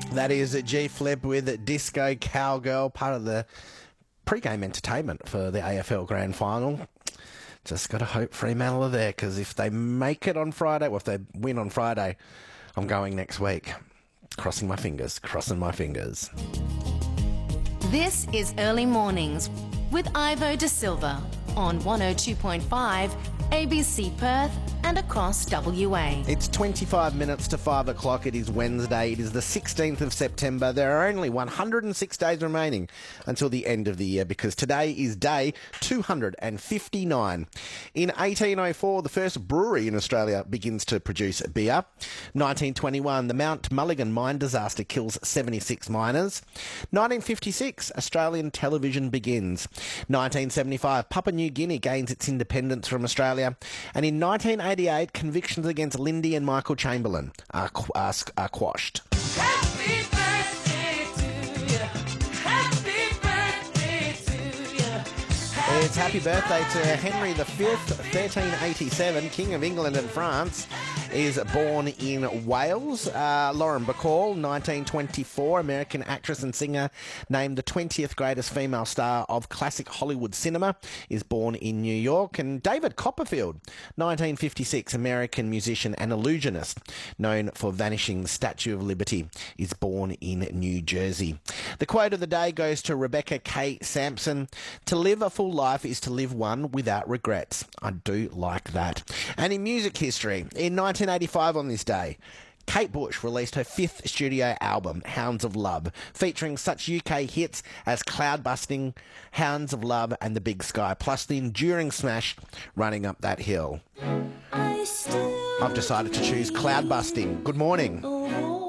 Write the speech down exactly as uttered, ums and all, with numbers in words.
That is G-Flip with Disco Cowgirl, part of the pre-game entertainment for the A F L Grand Final. Just got to hope Fremantle are there, because if they make it on Friday, or if they win on Friday, I'm going next week. Crossing my fingers, crossing my fingers. This is Early Mornings with Ivo De Silva on one oh two point five A B C Perth and across W A. It's twenty-five minutes to five o'clock. It is Wednesday. It is the sixteenth of September. There are only one hundred six days remaining until the end of the year, because today is day two hundred fifty-nine. In eighteen oh four, the first brewery in Australia begins to produce beer. nineteen twenty-one, the Mount Mulligan mine disaster kills seventy-six miners. nineteen fifty-six, Australian television begins. nineteen seventy-five, Papua New Guinea gains its independence from Australia. And in nineteen eighty-eight, convictions against Lindy and Michael Chamberlain are, qu- are, are quashed. Happy birthday to you. Happy birthday to you. It's happy birthday to Henry the Fifth, thirteen eighty-seven, King of England and France. Is born in Wales. Uh, Lauren Bacall, nineteen twenty-four, American actress and singer, named the twentieth greatest female star of classic Hollywood cinema, is born in New York. And David Copperfield, nineteen fifty-six, American musician and illusionist, known for Vanishing the Statue of Liberty, is born in New Jersey. The quote of the day goes to Rebecca K. Sampson: "To live a full life is to live one without regrets." I do like that. And in music history, in nineteen eighty-five on this day, Kate Bush released her fifth studio album, Hounds of Love, featuring such U K hits as Cloudbusting, Hounds of Love and The Big Sky, plus the enduring smash Running Up That Hill. I still I've decided to choose Cloudbusting. Good morning.